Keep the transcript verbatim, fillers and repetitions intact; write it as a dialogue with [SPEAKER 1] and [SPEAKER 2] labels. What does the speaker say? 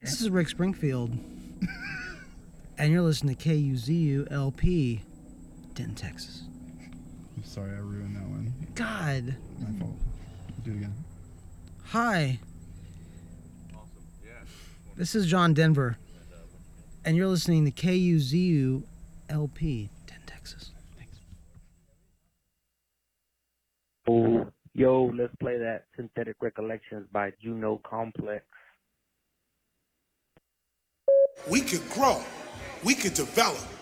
[SPEAKER 1] This is Rick Springfield, and you're listening to K U Z U L P, Denton, Texas.
[SPEAKER 2] I'm sorry I ruined that one.
[SPEAKER 1] God.
[SPEAKER 2] My fault. Do it again.
[SPEAKER 1] Hi. This is John Denver, and you're listening to K U Z U L P, Denton, Texas. Thanks.
[SPEAKER 3] Oh, yo, let's play that Synthetic Recollections by Juno Complex.
[SPEAKER 4] We could grow. We could develop.